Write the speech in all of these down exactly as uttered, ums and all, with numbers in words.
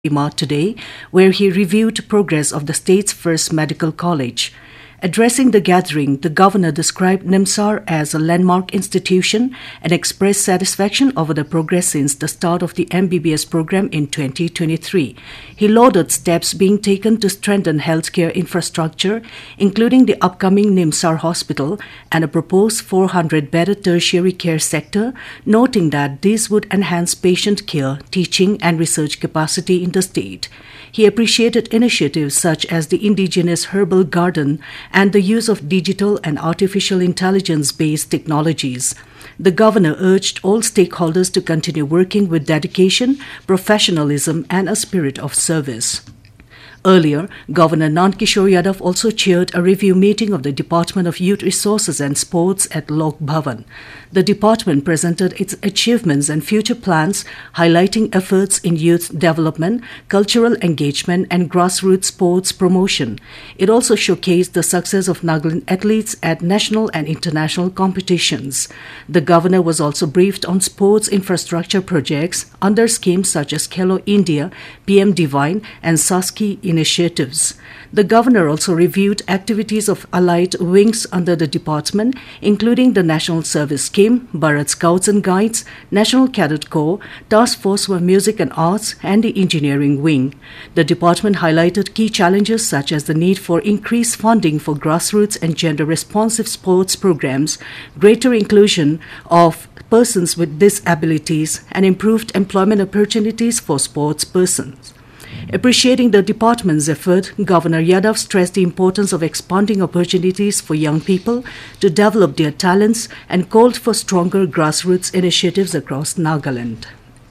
Kohima today, where he reviewed progress of the state's first medical college. Addressing the gathering, the governor described NIMSAR as a landmark institution and expressed satisfaction over the progress since the start of the M B B S program in twenty twenty-three. He lauded steps being taken to strengthen healthcare infrastructure, including the upcoming NIMSAR hospital and a proposed four hundred bedded tertiary care sector, noting that this would enhance patient care, teaching and research capacity in the state. He appreciated initiatives such as the indigenous herbal garden and the use of digital and artificial intelligence-based technologies. The governor urged all stakeholders to continue working with dedication, professionalism, and a spirit of service. Earlier, Governor Nand Kishore Yadav also chaired a review meeting of the Department of Youth Resources and Sports at Lok Bhavan. The department presented its achievements and future plans, highlighting efforts in youth development, cultural engagement, and grassroots sports promotion. It also showcased the success of Nagaland athletes at national and international competitions. The governor was also briefed on sports infrastructure projects under schemes such as Khelo India, P M Divine, and Saski initiatives. The governor also reviewed activities of allied wings under the department, including the National Service Scheme, Bharat Scouts and Guides, National Cadet Corps, Task Force for Music and Arts, and the Engineering Wing. The department highlighted key challenges such as the need for increased funding for grassroots and gender-responsive sports programs, greater inclusion of persons with disabilities, and improved employment opportunities for sports persons. Appreciating the department's effort, Governor Yadav stressed the importance of expanding opportunities for young people to develop their talents and called for stronger grassroots initiatives across Nagaland.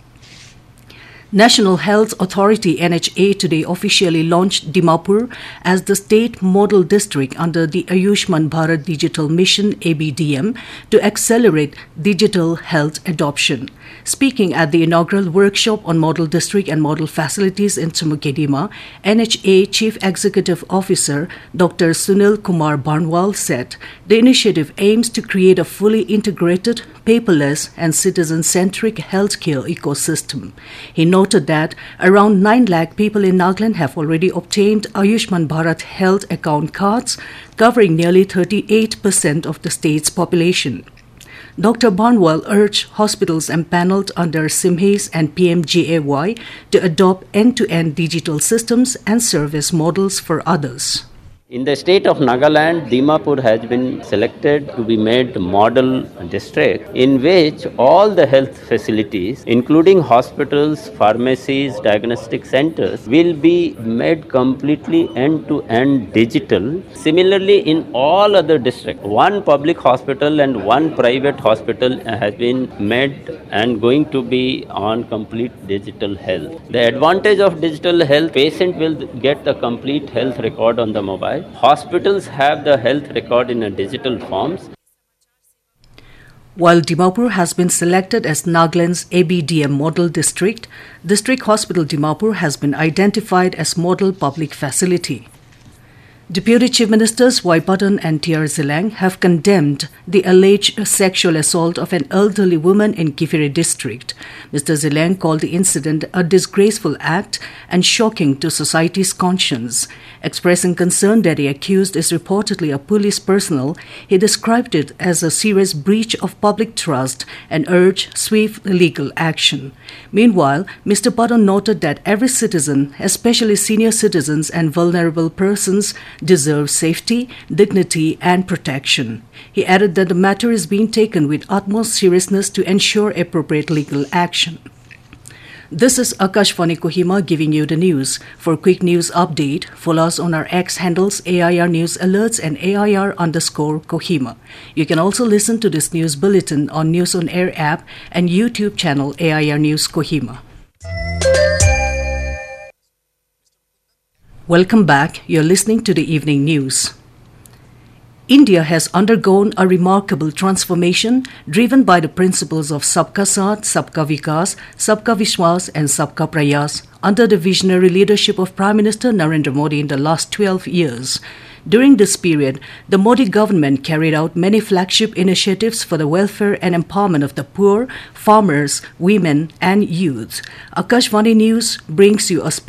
National Health Authority N H A today officially launched Dimapur as the state model district under the Ayushman Bharat Digital Mission A B D M to accelerate digital health adoption. Speaking at the inaugural workshop on model district and model facilities in Tumukadima, N H A Chief Executive Officer Doctor Sunil Kumar Barnwal said the initiative aims to create a fully integrated, paperless and citizen-centric healthcare ecosystem. He noted that around nine lakh people in Nagaland have already obtained Ayushman Bharat health account cards, covering nearly thirty-eight percent of the state's population. Doctor Barnwal urged hospitals empaneled under SIMHAS and P M J A Y to adopt end-to-end digital systems and service models for others. In the state of Nagaland, Dimapur has been selected to be made model district in which all the health facilities, including hospitals, pharmacies, diagnostic centers, will be made completely end-to-end digital. Similarly, in all other districts, one public hospital and one private hospital has been made and going to be on complete digital health. The advantage of digital health, patient will get the complete health record on the mobile. Hospitals have the health record in a digital forms. While Dimapur has been selected as Nagaland's A B D M model district, District Hospital Dimapur has been identified as model public facility. Deputy Chief Ministers Y. Patan and T R Zilang have condemned the alleged sexual assault of an elderly woman in Kifire district. Mister Zilang called the incident a disgraceful act and shocking to society's conscience. Expressing concern that the accused is reportedly a police personnel, he described it as a serious breach of public trust and urged swift legal action. Meanwhile, Mister Patan noted that every citizen, especially senior citizens and vulnerable persons, deserve safety, dignity, and protection. He added that the matter is being taken with utmost seriousness to ensure appropriate legal action. This is Akashvani Kohima giving you the news. For quick news update, follow us on our X handles A I R News Alerts and A I R underscore Kohima. You can also listen to this news bulletin on News on Air app and YouTube channel A I R News Kohima. Welcome back. You're listening to the evening news. India has undergone a remarkable transformation driven by the principles of Sabka Saath, Sabka Vikas, Sabka Vishwas and Sabka Prayas under the visionary leadership of Prime Minister Narendra Modi in the last twelve years. During this period, the Modi government carried out many flagship initiatives for the welfare and empowerment of the poor, farmers, women, and youth. Akashvani News brings you a special